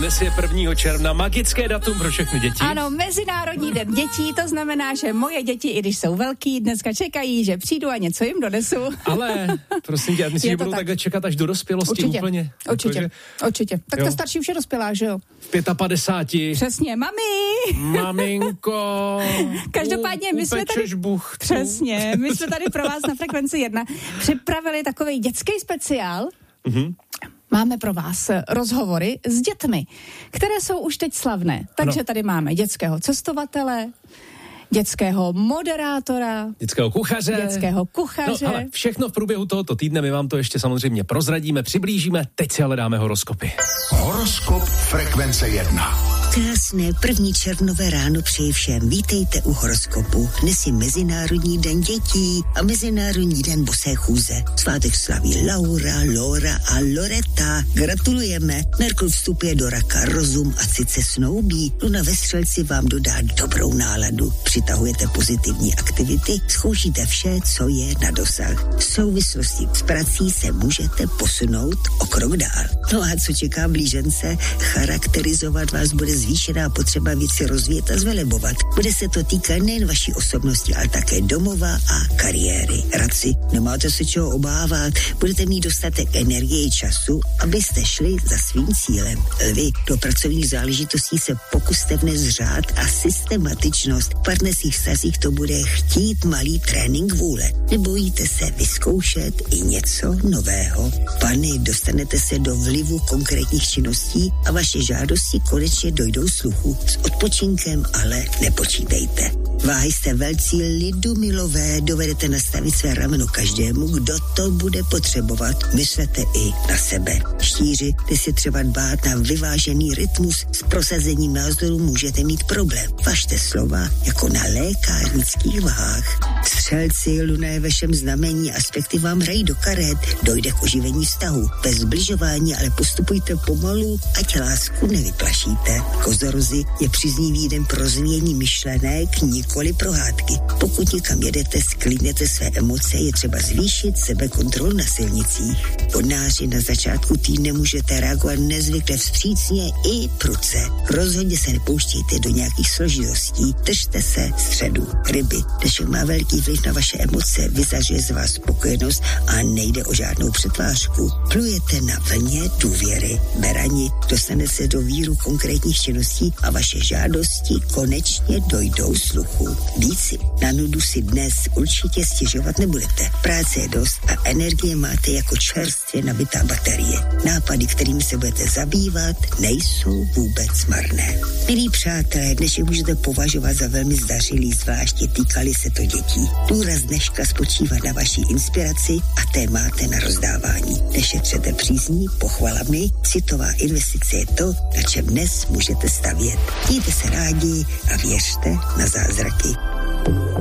Dnes je 1. června, magické datum pro všechny děti. Ano, Mezinárodní den dětí, to znamená, že moje děti, i když jsou velký, dneska čekají, že přijdu a něco jim donesu. Ale, prosím tě, myslím, že budou takhle čekat až do dospělosti úplně? Určitě. Tak jo. Ta starší už je dospělá, že jo? 55. Přesně, mami. Maminko. Každopádně my jsme tady... buchtu. Přesně, my jsme tady pro vás na Frekvenci 1 připravili takovej dětský speciál. Máme pro vás rozhovory s dětmi, které jsou už teď slavné. Takže tady máme dětského cestovatele, dětského moderátora, dětského kuchaře. No, ale všechno v průběhu tohoto týdne, my vám to ještě samozřejmě prozradíme, přiblížíme, teď si ale dáme horoskopy. Horoskop Frekvence 1. Krásné 1. červnové ráno přeji všem. Vítejte u horoskopu. Dnes je Mezinárodní den dětí a Mezinárodní den bosé chůze. Svátek slaví Laura, Lora a Loreta. Gratulujeme. Merkur vstupuje do raka, rozum a cit se snoubí. Luna ve Střelci vám dodá dobrou náladu. Přitahujete pozitivní aktivity, zkoušíte vše, co je na dosah. V souvislosti s prací se můžete posunout o krok dál. No a co čeká blížence? Charakterizovat vás bude zvýšená potřeba věci rozvíjet a zvelebovat. Bude se to týkat nejen vaší osobnosti, ale také domova a kariéry. Radci, nemáte se čeho obávat, budete mít dostatek energie i času, abyste šli za svým cílem. Lvi, do pracovních záležitostí se pokuste vnést řád a systematičnost. V partnerských vztazích to bude chtít malý trénink vůle. Nebojíte se vyzkoušet i něco nového. Pany, dostanete se do vlivu konkrétních činností a vaše žádosti konečně dojdou sluchu. S odpočinkem ale nepočítejte. Váhy, jste velcí lidumilové, dovedete nastavit své rameno každému, kdo to bude potřebovat. Myslete i na sebe. Štíři, když si třeba dbát na vyvážený rytmus, s prosazením názoru můžete mít problém. Važte slova jako na lékárnických vahách. Střelci, luna je ve vašem znamení, aspekty vám hrají do karet, dojde k oživení vztahu. Bez zbližování ale postupujte pomalu, ať lásku nevyplašíte. Kozorozy, je příznivý den pro rozvíjení myšlenek, nikoli pro hádky. Pokud někam jedete, sklidněte své emoce, je třeba zvýšit sebekontrolu na silnicích. Vodnáři, na začátku týdne můžete reagovat nezvykle vstřícně i prudce. Rozhodně se nepouštějte do nějakých složitostí, držte se středu. Ryby, dnešek má velký vliv na vaše emoce, vyzařuje z vás spokojenost a nejde o žádnou přetvářku. Plujete na vlně důvěry. Berani, dostane se do víru konkrétních činností a vaše žádosti konečně dojdou sluchu. Víci, na nudu si dnes určitě stěžovat nebudete. Práce je dost a energie máte jako čerstvě nabitá baterie. Nápady, kterými se budete zabývat, nejsou vůbec marné. Milí přátelé, dnešek můžete považovat za velmi zdařilý, zvláště týkali se to dětí. Důraz dneška spočívá na vaší inspiraci a té máte na rozdávání. Nešetřete přízní, pochvalami, citová investice je to, na čem dnes můžete stavět. Mějte se rádi a věřte na zázraky.